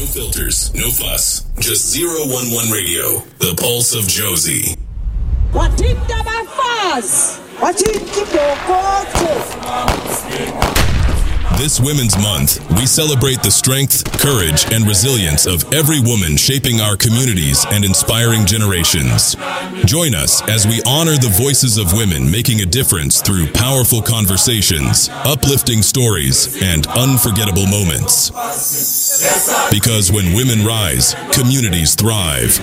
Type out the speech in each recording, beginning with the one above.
No filters, no fuss, just 011 Radio, the pulse of Josie. This Women's Month, we celebrate the strength, courage, and resilience of every woman shaping our communities and inspiring generations. Join us as we honor the voices of women making a difference through powerful conversations, uplifting stories, and unforgettable moments. Because when women rise, communities thrive.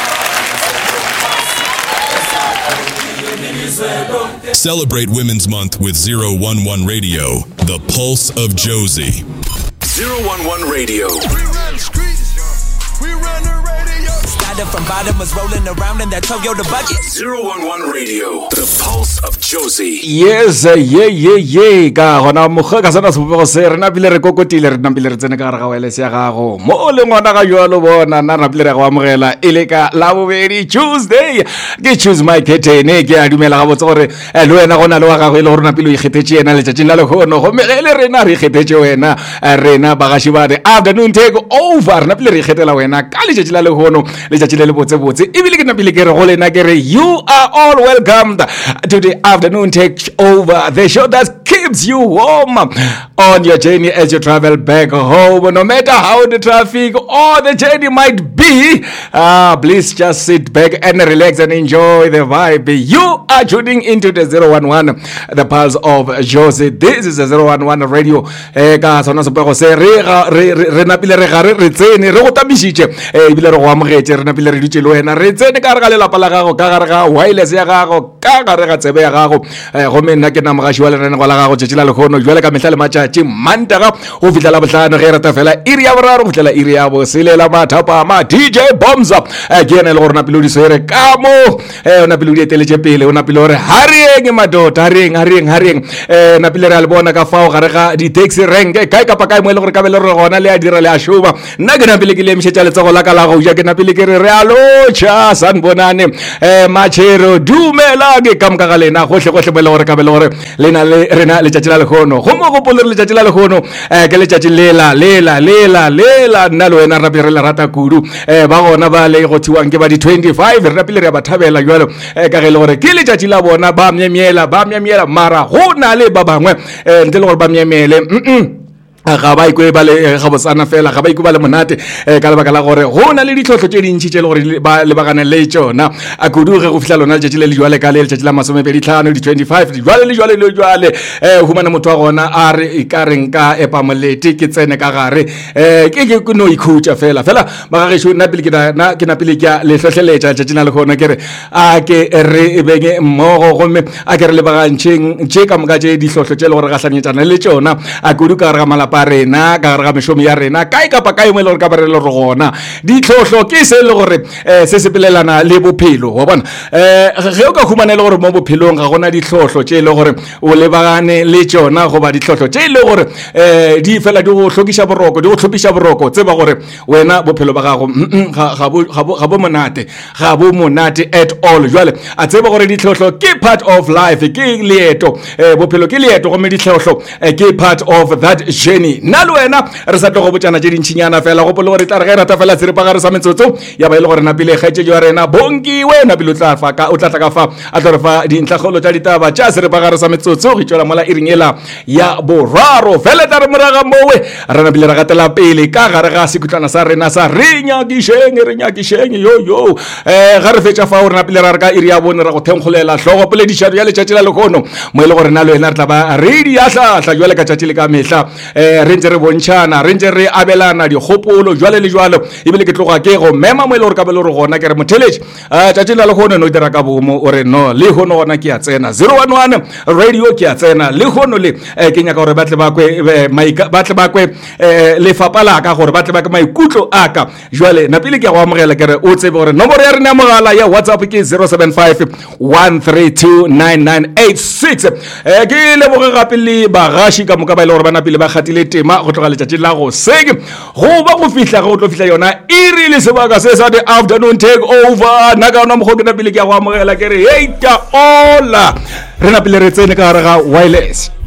Celebrate Women's Month with 011 Radio, the pulse of Josie. 011 Radio. We run the streets. We run the radio. Started from bottom, was rolling around in that Toyota bucket. 011 Radio, the pulse of Josie. Yes, yeah. Ka gona moga ka sana sebopego se rena pile re kokotile rena pile re tsene ka gare ga wele se ga go. Mo le ngwana ga jwalo bona na pile re go amogela ile ka la bobedi Tuesday. Ke choose my ketene ke a dumela ga botse gore le wena gona le wa ga go ile gore na pile o ikgethetse yena le tšatši la le gono go megele rena re ikgethetse wena rena bagashi ba de afternoon take over na pile re ikgethela wena ka le tšatši la le gono le tšatši le botse ebile ke na pile ke re go lena ke re you are all welcomed to the afternoon take over, the show that keeps you warm on your journey as you travel back home, no matter how the traffic or the journey might be. Please just sit back and relax and enjoy the vibe. You are tuning into the 011, the pulse of Josie. This is the 011 radio. Ka sona se pego se re napile re gare re tsene re go tamisitse ebile re go amogetse re napile re dutse le wena re tsene ka re ga lelapa la gago ka gare ga wireless ya gago ka gare ga tsebe ya gago go me nna ke na mogashi wa lenane go la gago tšetši la lekgono jwale ka mehla le matšatši mantaga go fihla la bohlano ge rata fela iri ya boraro go fihlela iri ya boselela mathapama DJ Bombs ke ena le gore napile o diswere ka mo o napile o di eteletše pele o napile gore hareng madota hareng napile re a le bona ka fao gare ga di-taxi rank kae kapa kae mo e le gore ka be le re gona le a dira le a šoma nna ke napile ke le emišetša letsogo la ka la go ja ke napile ke re a lotšha sanbonane machero dumela ke ka moka ga lena gohle mo e le gore ka be le gore lena le rena letšatši la lekgono go mo gopole re letšatši la lekgono ke letšatši lela nna le wena re napile re le rata kudu ba gona ba le go thiwang ke ba di-25 re napile re a ba thabela jalo ka ge le gore ke letšatši la bona ba myemiela mara go na le ba bangwe ntle le gore ba myemele ga ba ikwe ba le ga botsana fela ga ba ikwe ba le monate ka lebaka la gore go na le ditlhotlho tše dintši tše le gore ba lebagane le tšona a kudu ge go fihla lona letšatši le le jwale ka le letšatši la 25 di-25 jwale humana motho wa gona a re e ka reng ka epa molete ke tsene ka gare ke no ikhutša fela ba ga gešo nna pele ke napile ke a le hlohleletša letšatši na le gona ke re a ke re benge mmogo gomme a ke re lebagantšheng tše ka moka tše ditlhotlho tše le gore gahlanyetšana le tšona a kudu ka gare ga malapa rena ka gare ga mešomo ya rena kae kapa kae mo e le gore ka bare le re gona ditlhotlho ke se le gore se sepelelana le bophelo wa bona ge o ka humane le gore mo bophelong ga gona ditlhotlho tše e le gore o lebagane le tšona goba ditlhotlho tše e le gore di fela di go tlhokiša boroko tseba gore wena bophelo ba gago ga bo monate at all jwale a tseba gore ditlhotlho ke part of life ke leeto bophelo ke leeto gomme ditlhotlho ke part of that journey nna le wena re sa tlo go botsana tše dintšhinyana fela go pole gore tla re ge rata fela seripagare sa metsotso ya ba e le gore napile kgetšetšo ya rena bonkiwe napile o tla tla ka fa a tlo re fa dintlhakgolo tša ditaba tša seripagare sa metsotso go tšwela mola iring ela ya boraro fela tla re moraga mowe re napile re gatela pele ka gare ga sekutlwana sa rena sa re nyakišeng yo ga re fetša fao re napile ra re ka iri ya bone ra go thenkgolela hlogo poledišano ya letšatši la lekgono mo e le gore na le wena re tla ba re di ahlahla jwale ka tšatši le ka mehla re ntse re bontšhana re ntse re abelana dikgopolo jwale le jwalo ebile ke tloga ke go mema mo e le gore ka be le gore gona ke re motheletši tšatši la lekgono no dira ka bomo o re no le gono gona ke a tsena 011 radio ke a tsena le gono le ke nyaka gore batle ba kwe lefapa la ka gore batle ba ke maikutlo a ka jwale napile ke a go amogela ke re o tsebe gore nomoro ya rena ya mogala ya WhatsApp ke 075 132 9986 ke leboge gape le bagashi ka moka ba ile gore ba napile ba kgatile tema go tloga letšatši la go seke go ba go fihla go tlo fihla yona iri le sebaka se sa the afternoon take over nna ka ona mokgwa ke napile ke a go amogela ke re hey ta ola re napile re tsene ka gare ga wireless